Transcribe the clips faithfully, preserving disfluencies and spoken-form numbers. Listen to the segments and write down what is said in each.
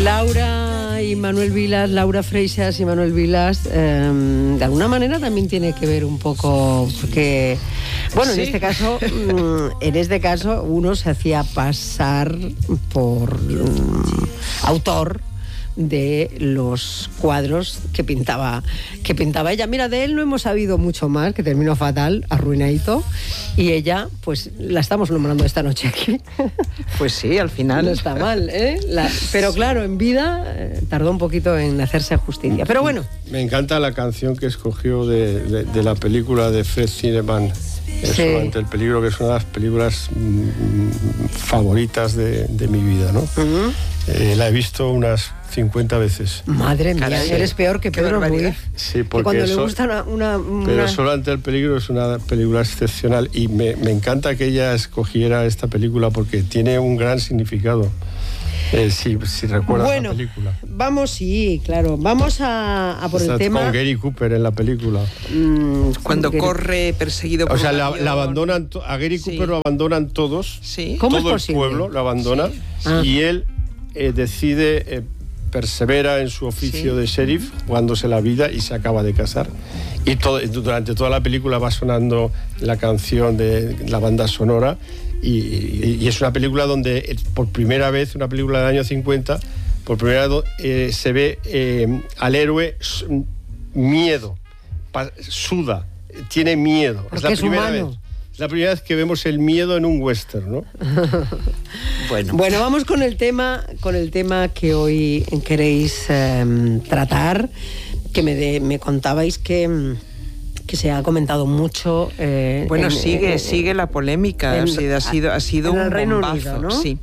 Laura y Manuel Vilas, Laura Freixas y Manuel Vilas, eh, de alguna manera también tiene que ver un poco, porque, bueno, sí. en este caso, en este caso, uno se hacía pasar por um, autor de los cuadros que pintaba que pintaba ella. Mira, de él no hemos sabido mucho más, que terminó fatal, arruinadito, y ella, pues, la estamos nombrando esta noche aquí. Pues sí, al final. No está mal, ¿eh? La, pero claro, en vida eh, tardó un poquito en hacerse justicia. Pero bueno. Me encanta la canción que escogió de, de, de la película de Fred Zinnemann, sí. Ante el peligro, que es una de las películas mmm, favoritas de, de mi vida, ¿no? Uh-huh. Eh, la he visto unas cincuenta veces. Madre mía, Caray, eres peor que Pedro Ruiz. Sí, porque cuando eso, le gusta una, una, una... Pero Solo ante el peligro es una película excepcional y me, me encanta que ella escogiera esta película porque tiene un gran significado. Eh, si, si recuerdas bueno, la película. Vamos, sí, claro. Vamos a, a por Está el tema. Con Gary Cooper en la película. Mm, Cuando Gary... corre perseguido por. O sea, la, la abandonan. A Gary Cooper sí. lo abandonan todos. Sí. ¿Cómo todo es posible? El pueblo lo abandona sí. ah. y él eh, decide. Eh, persevera en su oficio sí. de sheriff, jugándose la vida, y se acaba de casar. Y todo, durante toda la película va sonando la canción de la banda sonora, y, y, y es una película donde por primera vez, una película del año cincuenta, por primera vez eh, se ve eh, al héroe miedo, pa, suda, tiene miedo. Porque es la es primera humano. vez. Es la primera vez que vemos el miedo en un western, ¿no? Bueno. Bueno, vamos con el tema, con el tema que hoy queréis eh, tratar, que me, de, me contabais que, que se ha comentado mucho. Eh, bueno, en, sigue, en, sigue la polémica, en, ha sido, ha sido, ha sido un bombazo, Unido, ¿no? Sí.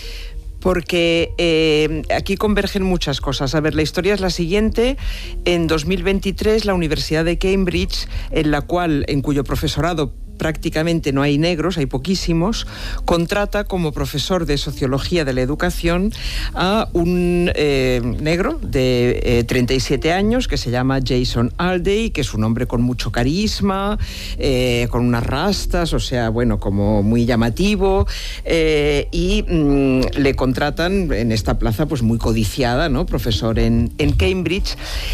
Porque eh, aquí convergen muchas cosas. A ver, la historia es la siguiente. En dos mil veintitrés, la Universidad de Cambridge, en la cual, en cuyo profesorado prácticamente no hay negros, hay poquísimos, contrata como profesor de Sociología de la Educación a un eh, negro de eh, treinta y siete años que se llama Jason Alday, que es un hombre con mucho carisma, eh, con unas rastas, o sea, bueno, como muy llamativo, eh, y mm, le contratan en esta plaza pues muy codiciada, ¿no? Profesor en, en Cambridge.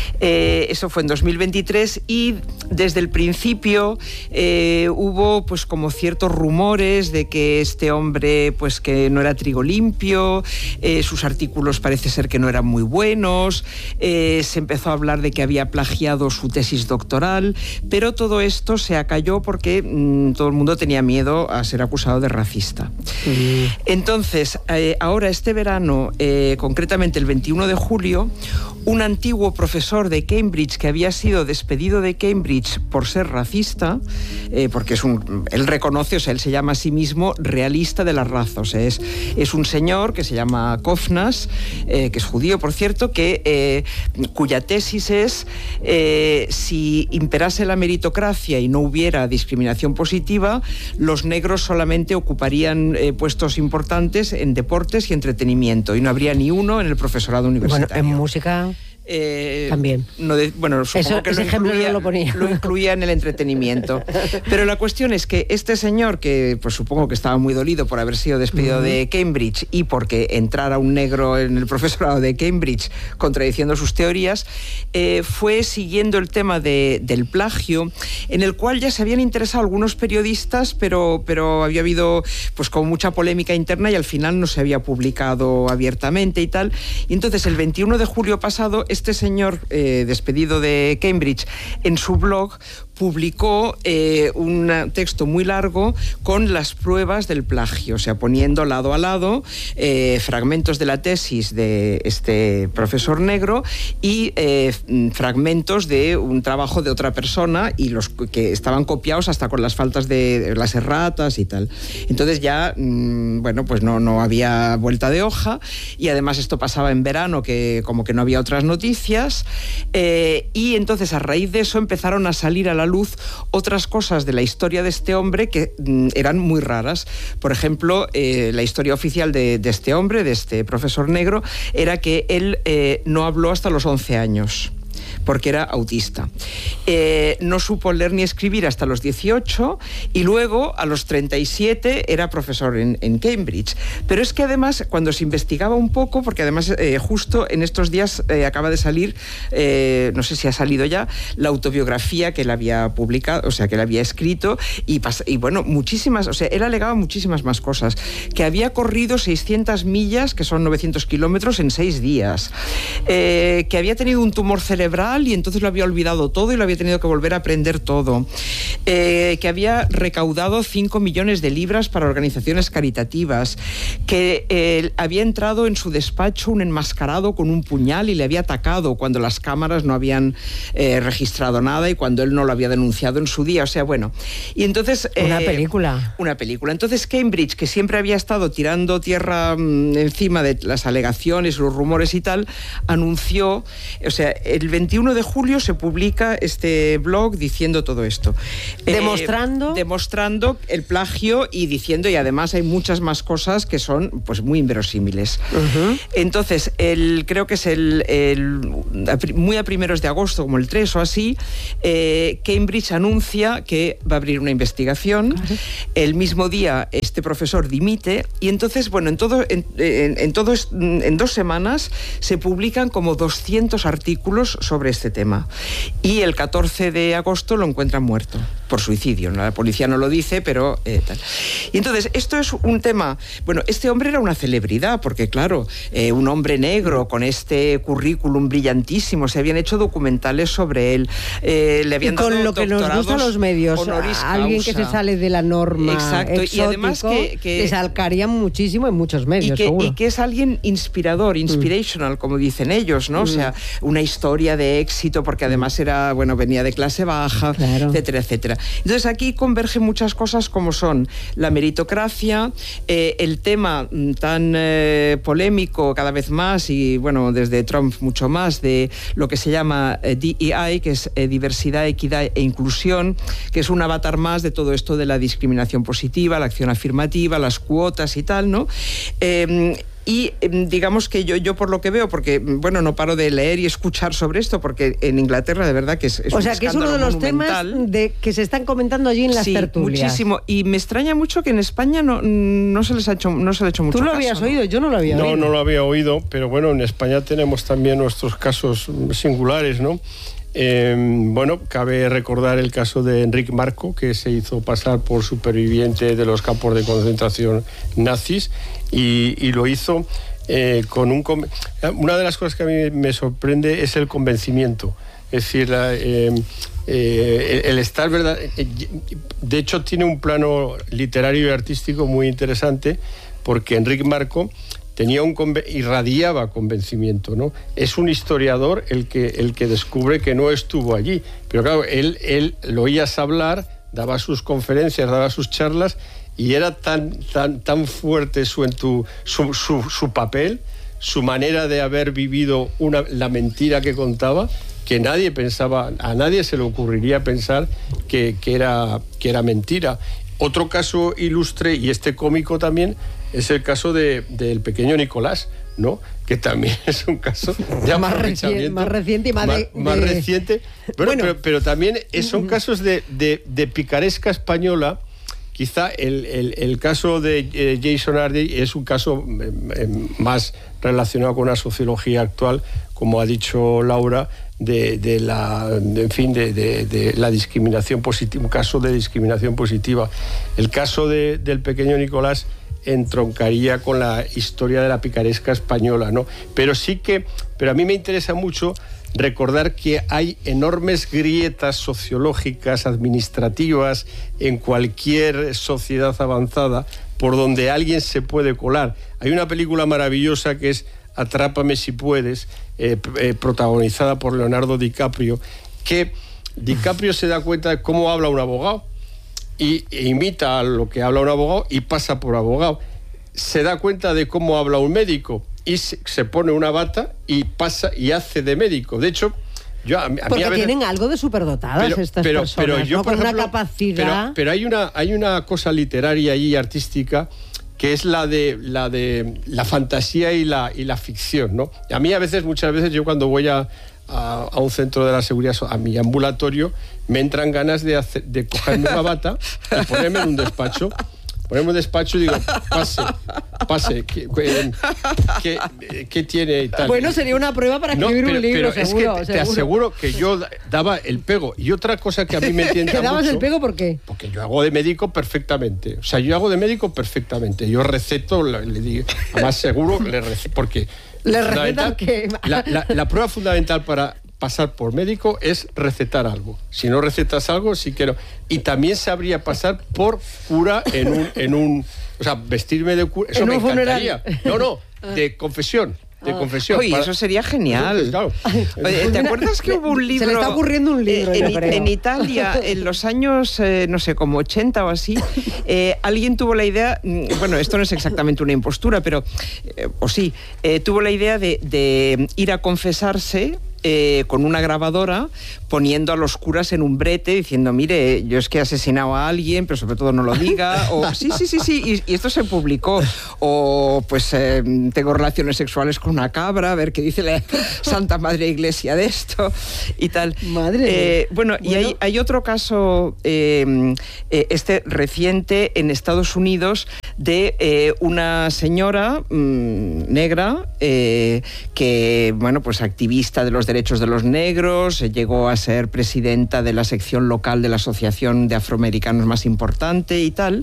Eh, eso fue en dos mil veintitrés y desde el principio eh, hubo Hubo pues como ciertos rumores de que este hombre pues que no era trigo limpio, eh, sus artículos parece ser que no eran muy buenos, eh, se empezó a hablar de que había plagiado su tesis doctoral, pero todo esto se acalló porque mmm, todo el mundo tenía miedo a ser acusado de racista. Mm. Entonces, eh, ahora este verano, eh, concretamente el veintiuno de julio, un antiguo profesor de Cambridge que había sido despedido de Cambridge por ser racista, eh, porque es un, él reconoce, o sea, él se llama a sí mismo realista de la raza, o sea, es, es un señor que se llama Kofnas, eh, que es judío, por cierto, que, eh, cuya tesis es eh, si imperase la meritocracia y no hubiera discriminación positiva, los negros solamente ocuparían eh, puestos importantes en deportes y entretenimiento y no habría ni uno en el profesorado universitario. Bueno, en música... Eh, También. No de, bueno, supongo Eso, que ese lo ejemplo incluía, no lo ponía. Lo incluía en el entretenimiento. Pero la cuestión es que este señor, que pues supongo que estaba muy dolido por haber sido despedido uh-huh. de Cambridge y porque entrara un negro en el profesorado de Cambridge contradiciendo sus teorías, eh, fue siguiendo el tema de, del plagio, en el cual ya se habían interesado algunos periodistas, pero, pero había habido pues como mucha polémica interna y al final no se había publicado abiertamente y tal. Y entonces el veintiuno de julio pasado, este señor eh, despedido de Cambridge en su blog publicó eh, un texto muy largo con las pruebas del plagio, o sea, poniendo lado a lado eh, fragmentos de la tesis de este profesor negro y eh, fragmentos de un trabajo de otra persona y los que estaban copiados hasta con las faltas de las erratas y tal. Entonces ya, mmm, bueno, pues no, no había vuelta de hoja y además esto pasaba en verano, que como que no había otras noticias, eh, y entonces a raíz de eso empezaron a salir a la luz otras cosas de la historia de este hombre que mm, eran muy raras. Por ejemplo, eh, la historia oficial de, de este hombre, de este profesor negro, era que él eh, no habló hasta los once años. porque era autista. Eh, no supo leer ni escribir hasta los dieciocho y luego, a los treinta y siete, era profesor en, en Cambridge. Pero es que además, cuando se investigaba un poco, porque además eh, justo en estos días eh, acaba de salir, eh, no sé si ha salido ya, la autobiografía que él había publicado, o sea, que él había escrito, y, y bueno, muchísimas, o sea, él alegaba muchísimas más cosas, que había corrido seiscientas millas, que son novecientos kilómetros, en seis días, eh, que había tenido un tumor cerebral y entonces lo había olvidado todo y lo había tenido que volver a aprender todo, eh, que había recaudado cinco millones de libras para organizaciones caritativas, que eh, había entrado en su despacho un enmascarado con un puñal y le había atacado cuando las cámaras no habían eh, registrado nada y cuando él no lo había denunciado en su día, o sea, bueno, y entonces... Una eh, película. Una película. Entonces Cambridge, que siempre había estado tirando tierra mmm, encima de las alegaciones, los rumores y tal, anunció, o sea, el veintiuno de julio se publica este blog diciendo todo esto. Demostrando... Eh, demostrando el plagio y diciendo, y además hay muchas más cosas que son pues muy inverosímiles. Uh-huh. Entonces, el, creo que es el, el muy a primeros de agosto, como el tres o así, eh, Cambridge anuncia que va a abrir una investigación. Uh-huh. El mismo día este profesor dimite y entonces, bueno, en todo, en, en, en, todo, en dos semanas se publican como doscientos artículos sobre este tema. Y el catorce de agosto lo encuentran muerto por suicidio. La policía no lo dice, pero eh, tal. Y entonces, esto es un tema... Bueno, este hombre era una celebridad, porque claro, eh, un hombre negro con este currículum brillantísimo, se habían hecho documentales sobre él, eh, le habían y con dado lo que nos gusta a los medios, a alguien que se sale de la norma. Exacto, exótico, y además que, que te salcarían muchísimo en muchos medios, y que, seguro. Y que es alguien inspirador, inspirational, mm. como dicen ellos, ¿no? Mm. O sea, una historia de éxito, porque además era, bueno, venía de clase baja, claro. etcétera, etcétera. Entonces aquí convergen muchas cosas como son la meritocracia, eh, el tema tan eh, polémico cada vez más, y bueno, desde Trump mucho más, de lo que se llama eh, D E I, que es eh, diversidad, equidad e inclusión, que es un avatar más de todo esto de la discriminación positiva, la acción afirmativa, las cuotas y tal, ¿no? Eh, Y digamos que yo, yo por lo que veo, porque bueno, no paro de leer y escuchar sobre esto, porque en Inglaterra de verdad que es, es o un sea, que es uno de los monumental. temas de, que se están comentando allí en las sí, tertulias. Muchísimo. Y me extraña mucho que en España no, no se les ha hecho, no se le ha hecho mucho ¿Tú lo caso, habías ¿no? oído? Yo no lo había no, oído. No, no lo había oído, pero bueno, en España tenemos también nuestros casos singulares, ¿no? Eh, bueno, cabe recordar el caso de Enric Marco, que se hizo pasar por superviviente de los campos de concentración nazis y, y lo hizo eh, con un... Una de las cosas que a mí me sorprende es el convencimiento. Es decir, la, eh, eh, el estar verdad... De hecho, tiene un plano literario y artístico muy interesante, porque Enric Marco tenía un irradiaba convencimiento, ¿no? Es un historiador el que, el que descubre que no estuvo allí, pero claro, él, él lo oías hablar, daba sus conferencias, daba sus charlas, y era tan, tan, tan fuerte su, su, su, su papel, su manera de haber vivido una, la mentira que contaba, que nadie pensaba, a nadie se le ocurriría pensar que, que, era, que era mentira. Otro caso ilustre, y este cómico también, es el caso de, del pequeño Nicolás, ¿no? Que también es un caso de más reciente, más reciente y más, más, de, más de... reciente. Bueno, bueno. Pero, pero también son casos de, de, de picaresca española. Quizá el, el, el caso de eh, Jason Hardy es un caso eh, más relacionado con la sociología actual, como ha dicho Laura, de, de la, de, en fin, de, de, de la discriminación positiva, un caso de discriminación positiva. El caso de, del pequeño Nicolás entroncaría con la historia de la picaresca española, ¿no? Pero sí que, pero a mí me interesa mucho recordar que hay enormes grietas sociológicas, administrativas, en cualquier sociedad avanzada, por donde alguien se puede colar. Hay una película maravillosa que es Atrápame si puedes, eh, eh, protagonizada por Leonardo DiCaprio, que DiCaprio se da cuenta de cómo habla un abogado y e imita a lo que habla un abogado y pasa por abogado. Se da cuenta de cómo habla un médico y se, se pone una bata y pasa y hace de médico. De hecho, yo a, a porque mí a veces, tienen algo de superdotadas pero, estas pero, personas, pero yo, ¿no? por Con ejemplo, una capacidad. Pero, pero hay una hay una cosa literaria y artística que es la de la de la fantasía y la y la ficción, ¿no? A mí a veces, muchas veces, yo cuando voy a a, a un centro de la seguridad, a mi ambulatorio, me entran ganas de, hacer, de cogerme una bata y ponerme en un despacho. Ponemos despacho y digo, pase, pase, ¿qué, qué, qué tiene y tal? Bueno, sería una prueba para escribir no, pero, un libro, pero seguro. Es que seguro. Te aseguro que yo daba el pego. Y otra cosa que a mí me tienta mucho... ¿Te dabas el pego por qué? Porque yo hago de médico perfectamente. O sea, yo hago de médico perfectamente. Yo receto, le digo, además seguro le receto, porque... ¿Le recetan qué? La, la, la prueba fundamental para... pasar por médico es recetar algo. Si no recetas algo, sí que no. Y también sabría pasar por cura en un... En un o sea, vestirme de cura... Eso ¿En me un encantaría. funeral? No, no, de confesión. De confesión. Oye, para... eso sería genial. Claro. Oye, ¿te acuerdas que hubo un libro? Se le está ocurriendo un libro, eh, en, yo creo. En Italia, en los años, eh, no sé, como ochenta o así, eh, alguien tuvo la idea, bueno, esto no es exactamente una impostura, pero, eh, o sí, eh, tuvo la idea de, de ir a confesarse Eh, con una grabadora, poniendo a los curas en un brete, diciendo, mire, yo es que he asesinado a alguien, pero sobre todo no lo diga, o sí, sí, sí, sí, y, y esto se publicó, o pues eh, tengo relaciones sexuales con una cabra, a ver qué dice la Santa Madre Iglesia de esto, y tal. Madre. Eh, bueno, bueno, y hay, hay otro caso, eh, eh, este reciente, en Estados Unidos, de eh, una señora mmm, negra, eh, que, bueno, pues activista de los derechos de los negros, llegó a ser presidenta de la sección local de la asociación de afroamericanos más importante y tal,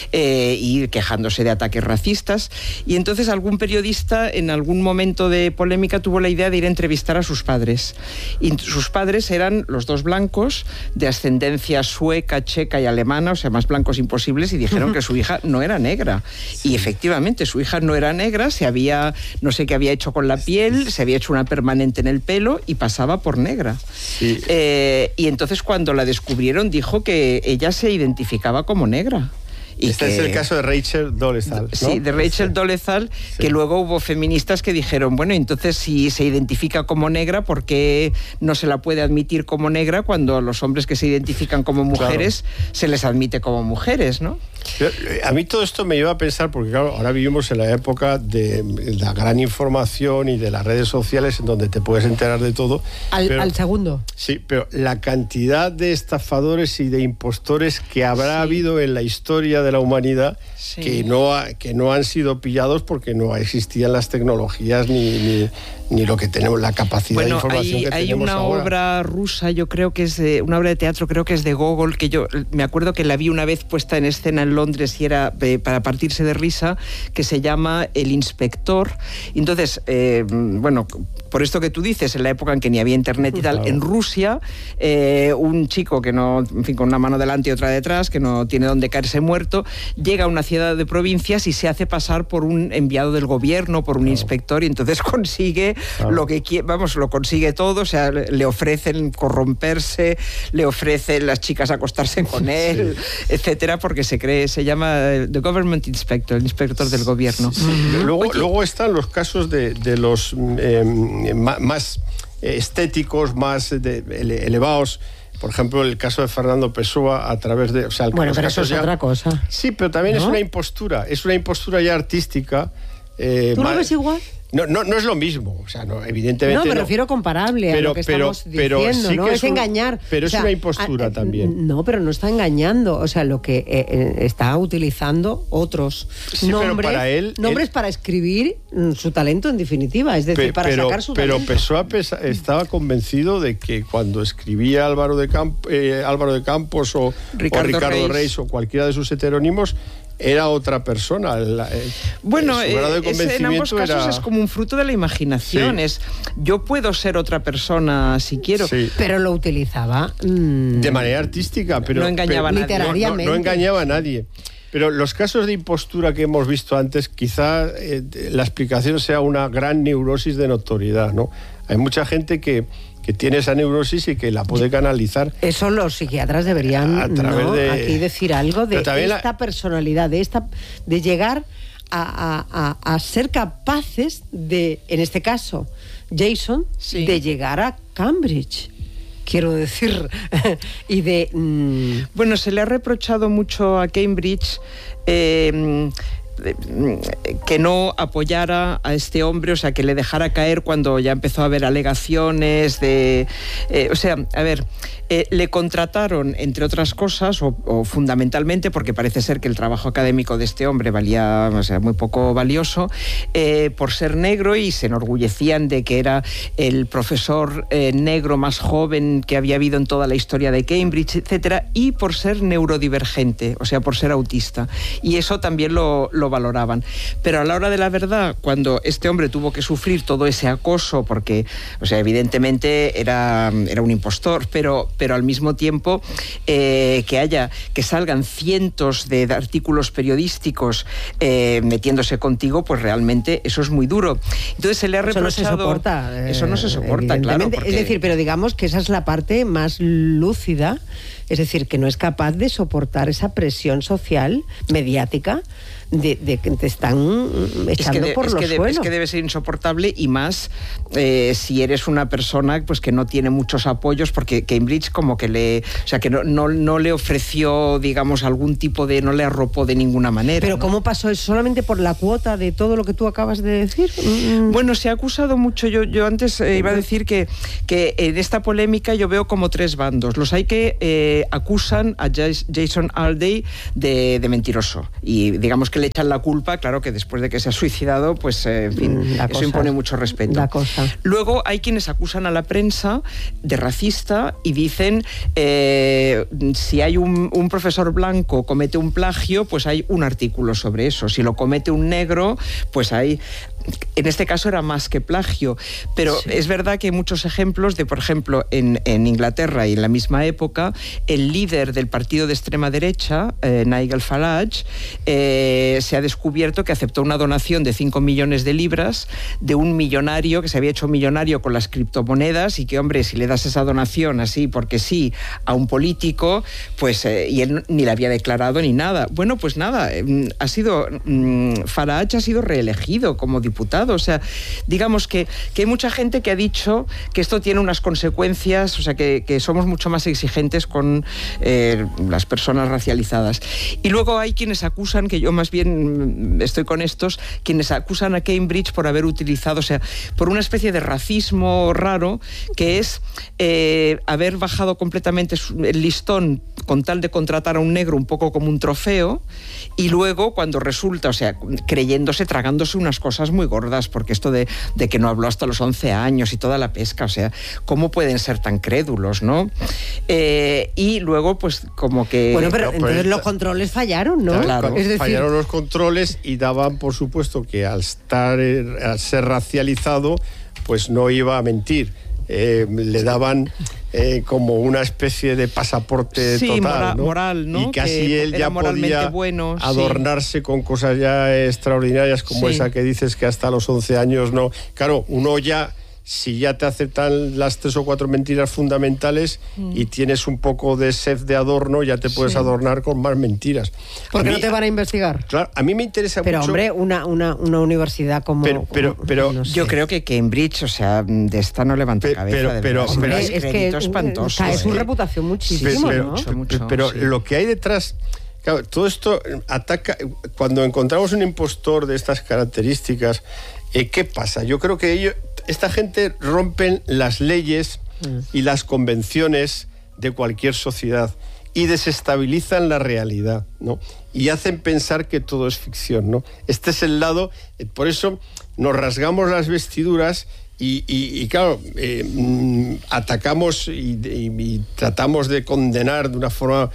eh, y quejándose de ataques racistas. Y entonces algún periodista en algún momento de polémica tuvo la idea de ir a entrevistar a sus padres. Y sus padres eran los dos blancos de ascendencia sueca, checa y alemana, o sea, más blancos imposibles, y dijeron que su hija no era negra. Sí. Y efectivamente, su hija no era negra, se había, no sé qué había hecho con la piel, se había hecho una permanente en el pelo y pasaba por negra. Sí. Eh, y entonces cuando la descubrieron dijo que ella se identificaba como negra. Y este que, es el caso de Rachel Dolezal, ¿no? Sí, de Rachel sí. Dolezal, sí. que luego hubo feministas que dijeron, bueno, entonces si se identifica como negra, ¿por qué no se la puede admitir como negra cuando a los hombres que se identifican como mujeres claro. se les admite como mujeres, ¿no? A mí todo esto me lleva a pensar, porque claro, ahora vivimos en la época de la gran información y de las redes sociales en donde te puedes enterar de todo. Al, pero, al segundo. Sí, pero la cantidad de estafadores y de impostores que habrá sí. habido en la historia de la humanidad sí. que, no ha, que no han sido pillados porque no existían las tecnologías ni, ni, ni lo que tenemos, la capacidad bueno, de información hay, que hay tenemos una ahora. obra rusa, yo creo que es de, una obra de teatro, creo que es de Gogol, que yo me acuerdo que la vi una vez puesta en escena en Londres y era eh, para partirse de risa, que se llama El Inspector. Entonces, eh, bueno, por esto que tú dices, en la época en que ni había internet y tal, claro. en Rusia, eh, un chico que no, en fin, con una mano delante y otra detrás, que no tiene dónde caerse muerto, llega a una ciudad de provincias y se hace pasar por un enviado del gobierno, por un claro. inspector, y entonces consigue claro. lo que quiere, vamos, lo consigue todo, o sea, le ofrecen corromperse, le ofrecen las chicas acostarse con él, sí. etcétera, porque se cree, se llama The Government Inspector, el inspector del gobierno. Sí. Mm-hmm. Luego, luego están los casos de, de los eh, más estéticos, más de, elevados. Por ejemplo, el caso de Fernando Pessoa a través de... O sea, bueno, pero eso es ya, otra cosa. Sí, pero también ¿no? es una impostura, es una impostura ya artística. Eh, ¿Tú lo ves igual? No, no, no es lo mismo, o sea, no, evidentemente no. me no. refiero comparable pero, a lo que pero, estamos pero diciendo, sí ¿no? Que Es, es un, engañar. Pero o es sea, una impostura a, también. No, pero no está engañando, o sea, lo que eh, está utilizando otros sí, nombres, pero para él, nombres él, para escribir su talento en definitiva, es decir, pe, para pero, sacar su pero talento. Pero Pessoa estaba convencido de que cuando escribía Álvaro de, Camp, eh, Álvaro de Campos o Ricardo, o Ricardo Reis. Reis o cualquiera de sus heterónimos, era otra persona. El, el, bueno, su grado de convencimiento en ambos casos era... es como un fruto de la imaginación. Sí. Es, yo puedo ser otra persona si quiero. Sí. Pero lo utilizaba... Mmm, de manera artística, pero... No engañaba pero, a nadie. Literariamente. No, no, no engañaba a nadie. Pero los casos de impostura que hemos visto antes, quizá eh, la explicación sea una gran neurosis de notoriedad, ¿no? Hay mucha gente que... que tiene esa neurosis y que la puede canalizar. Eso los psiquiatras deberían a través ¿no? de... aquí decir algo de esta la... personalidad, de esta de llegar a, a, a, a ser capaces de, en este caso, Jason, sí. de llegar a Cambridge. Quiero decir, y de... Mmm... Bueno, se le ha reprochado mucho a Cambridge... Eh, que no apoyara a este hombre, o sea, que le dejara caer cuando ya empezó a haber alegaciones de... Eh, o sea, a ver, eh, le contrataron, entre otras cosas, o, o fundamentalmente, porque parece ser que el trabajo académico de este hombre valía, o sea, muy poco valioso, eh, por ser negro, y se enorgullecían de que era el profesor eh, negro más joven que había habido en toda la historia de Cambridge, etcétera, y por ser neurodivergente, o sea, por ser autista. Y eso también lo, lo valoraban. Pero a la hora de la verdad, cuando este hombre tuvo que sufrir todo ese acoso, porque, o sea, evidentemente era, era un impostor, pero, pero al mismo tiempo eh, que haya, que salgan cientos de artículos periodísticos eh, metiéndose contigo, pues realmente eso es muy duro. Entonces se le ha reprochado... Eso no se soporta. Eh, eso no se soporta, claro. Porque... Es decir, pero digamos que esa es la parte más lúcida, es decir, que no es capaz de soportar esa presión social, mediática, de, de que te están echando es que de, por es los que de, suelos. Es que debe ser insoportable, y más eh, si eres una persona pues que no tiene muchos apoyos, porque Cambridge como que le... O sea, que no, no, no le ofreció, digamos, algún tipo de... No le arropó de ninguna manera. ¿Pero ¿no? cómo pasó eso? ¿Solamente por la cuota de todo lo que tú acabas de decir? Mm. Bueno, se ha acusado mucho. Yo, yo antes eh, iba a decir que, que en esta polémica yo veo como tres bandos. Los hay que eh, acusan a Jason Alday de, de mentiroso, y digamos que le echan la culpa, claro que después de que se ha suicidado, pues eh, en fin, la eso cosa, impone mucho respeto. La cosa. Luego hay quienes acusan a la prensa de racista y dicen eh, si hay un, un profesor blanco comete un plagio, pues hay un artículo sobre eso. Si lo comete un negro, pues hay... En este caso era más que plagio, pero sí. Es verdad que hay muchos ejemplos de, por ejemplo, en, en Inglaterra y en la misma época, el líder del partido de extrema derecha, eh, Nigel Farage, eh, se ha descubierto que aceptó una donación de cinco millones de libras de un millonario que se había hecho millonario con las criptomonedas, y que, hombre, si le das esa donación así porque sí a un político, pues eh, y él ni la había declarado ni nada. Bueno, pues nada, eh, ha sido mm, Farage ha sido reelegido como diputado. O sea, digamos que, que hay mucha gente que ha dicho que esto tiene unas consecuencias, o sea, que, que somos mucho más exigentes con eh, las personas racializadas. Y luego hay quienes acusan, que yo más bien estoy con estos, quienes acusan a Cambridge por haber utilizado, o sea, por una especie de racismo raro, que es eh, haber bajado completamente el listón con tal de contratar a un negro un poco como un trofeo, y luego cuando resulta, o sea, creyéndose, tragándose unas cosas muy gordas, porque esto de, de que no habló hasta los once años y toda la pesca, o sea, ¿cómo pueden ser tan crédulos, no? Eh, y luego, pues, como que... Bueno, pero no, entonces pues, los controles fallaron, ¿no? Claro, es decir... fallaron los controles, y daban, por supuesto, que al estar, al ser racializado, pues no iba a mentir. Eh, le daban eh, como una especie de pasaporte sí, total, mora, ¿no? moral, ¿no? Y casi que él ya podía bueno, adornarse sí. con cosas ya extraordinarias como sí. esa que dices que hasta los once años no. Claro, uno ya, si ya te aceptan las tres o cuatro mentiras fundamentales mm. y tienes un poco de sed de adorno, ya te puedes sí. adornar con más mentiras. Porque mí, no te van a investigar. Claro, a mí me interesa pero, mucho... Pero, hombre, una, una, una universidad como... Pero, pero, como, pero no sé. Yo creo que Cambridge, o sea, de esta no levanta Pe, cabeza. Pero, de pero, verdad, pero es, es que espantoso. cae su ¿eh? reputación muchísimo, pero, ¿no? Mucho, mucho, pero sí. lo que hay detrás... Claro, todo esto ataca... Cuando encontramos un impostor de estas características, eh, ¿qué pasa? Yo creo que ellos... Esta gente rompen las leyes y las convenciones de cualquier sociedad y desestabilizan la realidad, ¿no? Y hacen pensar que todo es ficción, ¿no? Este es el lado... Por eso nos rasgamos las vestiduras y, y, y claro, eh, atacamos y, y, y tratamos de condenar de una forma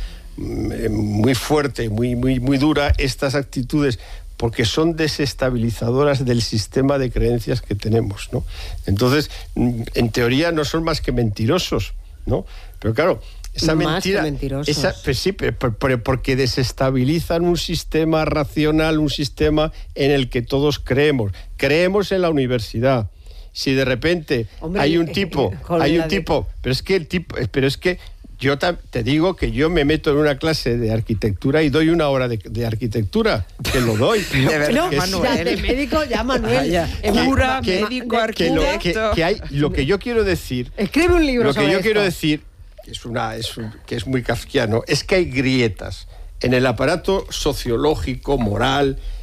muy fuerte, muy, muy, muy dura estas actitudes, porque son desestabilizadoras del sistema de creencias que tenemos, ¿no? Entonces, en teoría no son más que mentirosos, ¿no? Pero claro, esa más mentira... que mentirosos. Esa, pues sí, pero, pero porque desestabilizan un sistema racional, un sistema en el que todos creemos. Creemos en la universidad. Si de repente Hombre, hay un tipo, hay un tipo, de... pero es que el tipo, pero es que yo te digo que yo me meto en una clase de arquitectura y doy una hora de, de arquitectura, que lo doy. De verdad, no, Manuel. Ya, de médico, ya Manuel. Ya, Cura, médico, arquitecto. Que lo que, hay, lo que yo quiero decir... Escribe un libro Lo que sobre yo esto. quiero decir, que es, una, es, un, que es muy kafkiano, es que hay grietas en el aparato sociológico, moral,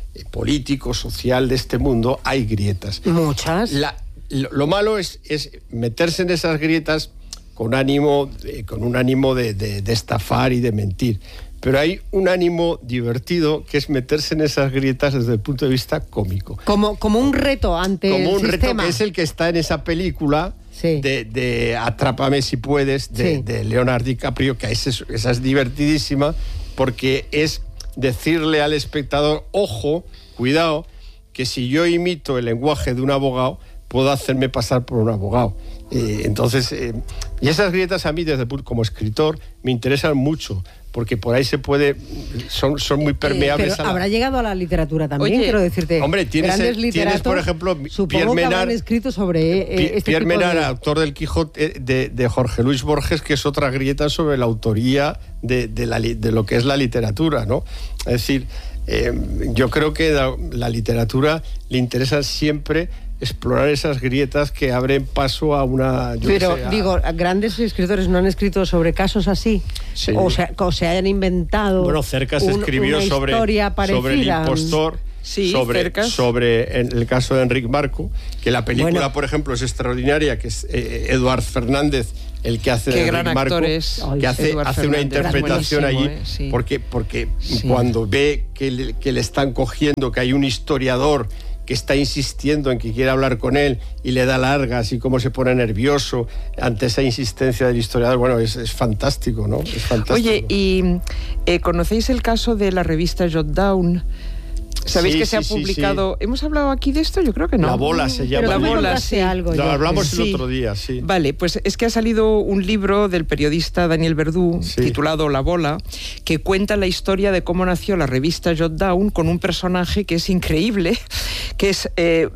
eh, político, social de este mundo, hay grietas. Muchas. La, lo, lo malo es, es meterse en esas grietas con ánimo, eh, con un ánimo de, de, de estafar y de mentir. Pero hay un ánimo divertido que es meterse en esas grietas desde el punto de vista cómico. Como, como un reto ante como el un sistema. reto que es el que está en esa película sí. de, de Atrápame si puedes, de, sí. de Leonardo DiCaprio, que es, esa es divertidísima porque es decirle al espectador, ojo, cuidado, que si yo imito el lenguaje de un abogado, puedo hacerme pasar por un abogado. Eh, entonces, eh, y esas grietas a mí, desde como escritor, me interesan mucho, porque por ahí se puede, son, son muy permeables. Eh, pero a la... habrá llegado a la literatura también, Oye, quiero decirte. Hombre, tienes, grandes el, tienes por ejemplo, Pierre Menard, que escrito sobre eh, este Pierre Menard, de... autor del Quijote, de, de Jorge Luis Borges, que es otra grieta sobre la autoría de, de, la, de lo que es la literatura, ¿no? Es decir, eh, yo creo que la, la literatura le interesa siempre explorar esas grietas que abren paso a una... Yo Pero, sé, a... digo, grandes escritores no han escrito sobre casos así, sí. o, sea, o se hayan inventado... Bueno, Cercas un, escribió una sobre, sobre el impostor, sí, sobre, sobre en el caso de Enric Marco, que la película, bueno. por ejemplo, es extraordinaria, que es eh, Eduard Fernández, el que hace Qué de gran Enric Marco, es, que hace, hace una interpretación allí, eh, sí. porque, porque sí. cuando ve que le, que le están cogiendo, que hay un historiador que está insistiendo en que quiere hablar con él y le da largas y cómo se pone nervioso ante esa insistencia del historiador, bueno, es, es fantástico, ¿no? Es fantástico. Oye, ¿y eh, conocéis el caso de la revista Jotdown? ¿Sabéis sí, que se sí, ha publicado? Sí, sí. ¿Hemos hablado aquí de esto? Yo creo que no. La bola se llama. La bola, sí. Algo Lo hablamos sí. el otro día, sí. Vale, pues es que ha salido un libro del periodista Daniel Verdú, sí. titulado La bola, que cuenta la historia de cómo nació la revista Jotdown con un personaje que es increíble, que es... Eh,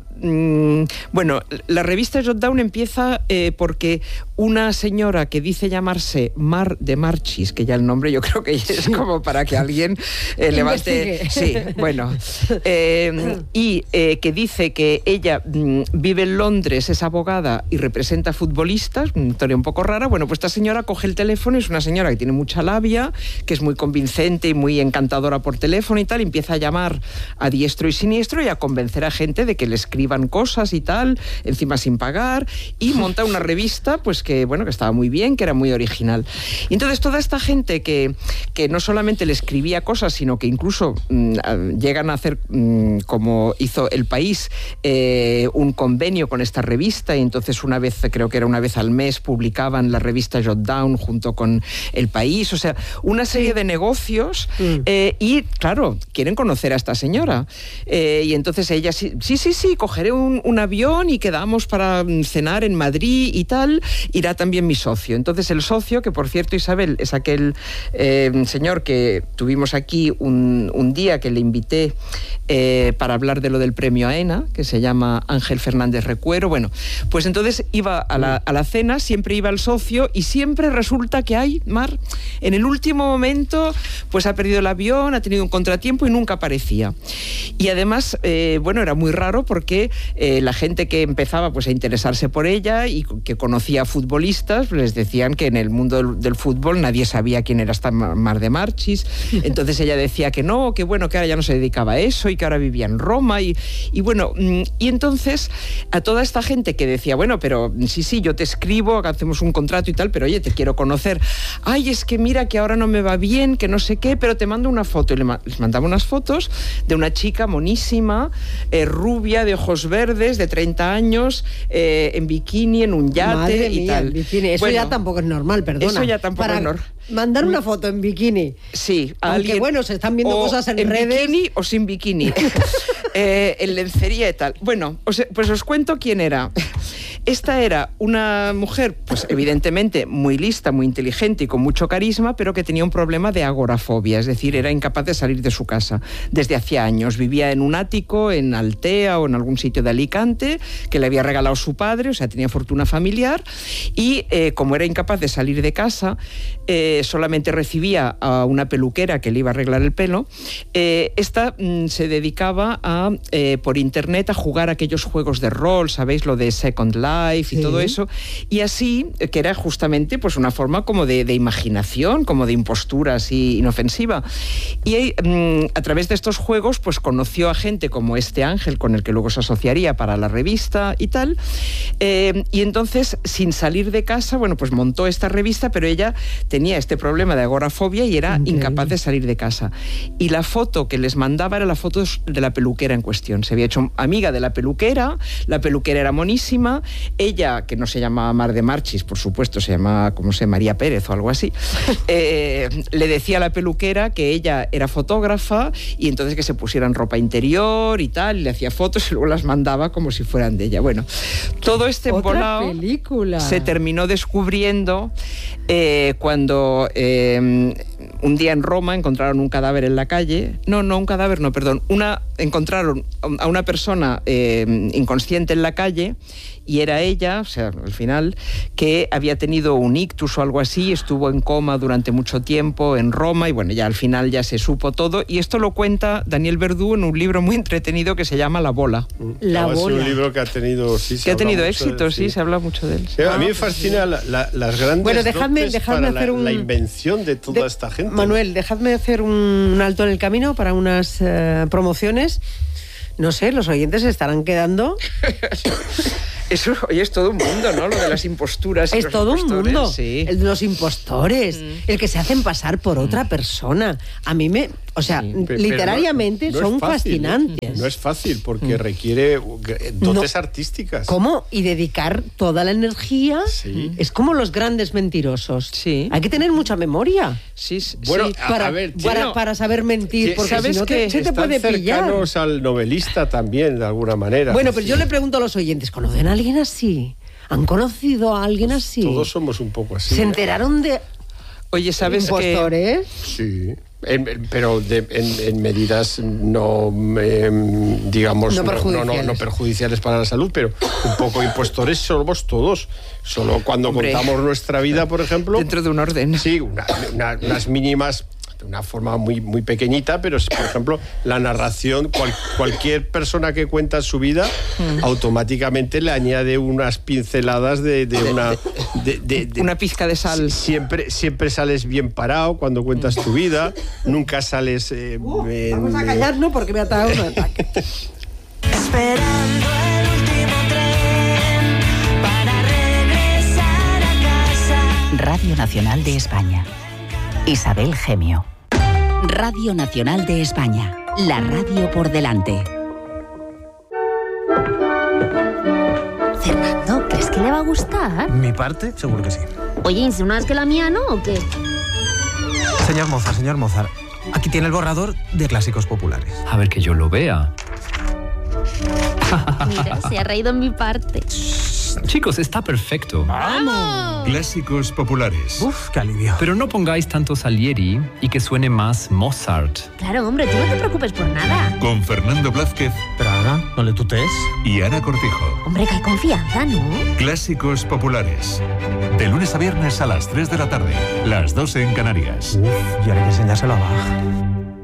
bueno, la revista Jotdown empieza eh, porque una señora que dice llamarse Mar de Marchis, que ya el nombre yo creo que es como para que alguien eh, levante... Sí, bueno. Eh, y eh, que dice que ella mm, vive en Londres, es abogada y representa futbolistas, una historia un poco rara. Bueno, pues esta señora coge el teléfono, es una señora que tiene mucha labia, que es muy convincente y muy encantadora por teléfono y tal, y empieza a llamar a diestro y siniestro y a convencer a gente de que le escriba cosas y tal, encima sin pagar, y monta una revista pues que, bueno, que estaba muy bien, que era muy original. Y entonces toda esta gente que, que no solamente le escribía cosas, sino que incluso mmm, llegan a hacer, mmm, como hizo El País, eh, un convenio con esta revista, y entonces una vez, creo que era una vez al mes, publicaban la revista Jotdown junto con El País, o sea, una serie sí. de negocios, mm. eh, y claro, quieren conocer a esta señora. Eh, y entonces ella, sí, sí, sí, sí, cogeré un, un avión y quedamos para cenar en Madrid y tal, irá también mi socio. Entonces el socio, que por cierto, Isabel, es aquel eh, señor que tuvimos aquí un, un día que le invité eh, para hablar de lo del premio AENA, que se llama Ángel Fernández Recuero. Bueno, pues entonces iba a la, a la cena, siempre iba el socio, y siempre resulta que hay, Mar, en el último momento, pues ha perdido el avión, ha tenido un contratiempo y nunca aparecía. Y además, eh, bueno, era muy raro porque Eh, la gente que empezaba pues a interesarse por ella y que conocía a futbolistas, les decían que en el mundo del, del fútbol nadie sabía quién era esta Mar de Marchis. Entonces ella decía que no, que bueno, que ahora ya no se dedicaba a eso y que ahora vivía en Roma y, y bueno, y entonces a toda esta gente que decía, bueno, pero sí, sí, yo te escribo, hacemos un contrato y tal, pero oye, te quiero conocer. Ay, es que mira que ahora no me va bien, que no sé qué, pero te mando una foto. Y les mandaba unas fotos de una chica monísima, eh, rubia, de ojos verdes, de treinta años, eh, en bikini, en un yate. Madre y mía, tal. Bikini. Eso bueno, ya tampoco es normal, perdona. Eso ya tampoco Para es normal. Mandar una foto en bikini. Sí, a aunque alguien, bueno, se están viendo cosas en, en redes. En bikini o sin bikini. eh, en lencería y tal. Bueno, os, pues os cuento quién era. Esta era una mujer, pues evidentemente muy lista, muy inteligente y con mucho carisma, pero que tenía un problema de agorafobia, es decir, era incapaz de salir de su casa desde hacía años. Vivía en un ático, en Altea o en algún sitio de Alicante, que le había regalado su padre, o sea, tenía fortuna familiar, y eh, como era incapaz de salir de casa, eh, solamente recibía a una peluquera que le iba a arreglar el pelo. Eh, esta mm, se dedicaba a, eh, por internet, a jugar aquellos juegos de rol, ¿sabéis? Lo de Second Life, Life y sí. todo eso, y así, que era justamente pues una forma como de, de imaginación, como de impostura así inofensiva. Y mm, a través de estos juegos pues conoció a gente como este Ángel, con el que luego se asociaría para la revista y tal, eh, y entonces, sin salir de casa, bueno, pues montó esta revista, pero ella tenía este problema de agorafobia y era okay. incapaz de salir de casa. Y la foto que les mandaba era la foto de la peluquera en cuestión. Se había hecho amiga de la peluquera, la peluquera era monísima, ella, que no se llamaba Mar de Marchis, por supuesto, se llamaba, como sé, María Pérez o algo así, eh, le decía a la peluquera que ella era fotógrafa y entonces que se pusieran ropa interior y tal, y le hacía fotos y luego las mandaba como si fueran de ella. Bueno, todo este embolado se terminó descubriendo eh, cuando eh, un día en Roma encontraron un cadáver en la calle. No, no, un cadáver, no, perdón. Una, encontraron a una persona eh, inconsciente en la calle y era ella, o sea, al final, que había tenido un ictus o algo así, estuvo en coma durante mucho tiempo en Roma y bueno, ya al final ya se supo todo. Y esto lo cuenta Daniel Verdú en un libro muy entretenido que se llama La Bola. La no, Bola. Es un libro que ha tenido, sí, que ha tenido éxito, sí, sí, se habla mucho de él. Sí. A mí me fascina la, la, las grandes bueno, dejadme, dejadme para hacer la, un, la invención de toda de, esta gente. Manuel, dejadme hacer un alto en el camino para unas uh, promociones. No sé, los oyentes se estarán quedando... Eso, oye, es todo un mundo, ¿no? Lo de las imposturas. Es los todo un mundo. Sí. El de los impostores, mm. el que se hacen pasar por otra mm. persona. A mí me... O sea, sí, pero, literariamente pero no, no son fácil, fascinantes. ¿eh? No es fácil porque mm. requiere dotes no. artísticas. ¿Cómo? Y dedicar toda la energía. Sí. Es como los grandes mentirosos. Sí. Hay que tener mucha memoria. Sí, sí. Bueno, sí. A, para, a ver, para, tiene, para saber mentir, porque ¿sabes si no te, que se te puede pillar. Están cercanos al novelista también, de alguna manera. Bueno, pero sí. yo le pregunto a los oyentes, ¿conocen a alguien así? ¿Han conocido a alguien pues así? Todos somos un poco así. ¿Se enteraron de Oye, ¿sabes impostores? Que... Sí. En, pero de, en, en medidas no, eh, digamos, no perjudiciales. No, no, no perjudiciales para la salud, pero un poco impostores somos todos. Solo cuando Hombre, contamos nuestra vida, por ejemplo... Dentro de un orden. Sí, una, una, unas mínimas... de una forma muy, muy pequeñita, pero por ejemplo la narración, cual, cualquier persona que cuenta su vida mm. automáticamente le añade unas pinceladas de, de, de una de, de, de, una pizca de sal. Siempre, siempre sales bien parado cuando cuentas tu vida, nunca sales eh, uh, en, vamos a callarnos porque me ha dado un ataque. Esperando el último tren para regresar a casa. Radio Nacional de España. Isabel Gemio. Radio Nacional de España. La radio por delante. Fernando, ¿crees que le va a gustar? Mi parte, seguro que sí. Oye, ¿insinúas que la mía no o qué? Señor Mozart, señor Mozart, aquí tiene el borrador de Clásicos Populares. A ver que yo lo vea. Mira, se ha reído en mi parte. Chicos, está perfecto. ¡Vamos! Clásicos Populares. Uf, qué alivio. Pero no pongáis tanto Salieri y que suene más Mozart. Claro, hombre, tú no te preocupes por nada. Con Fernando Blázquez. Pero Ana, no le tutees. Y Ana Cortijo. Hombre, que hay confianza, ¿no? Clásicos Populares. De lunes a viernes a las tres de la tarde. Las doce en Canarias. Uf, y ahora hay que enseñárselo a Bach.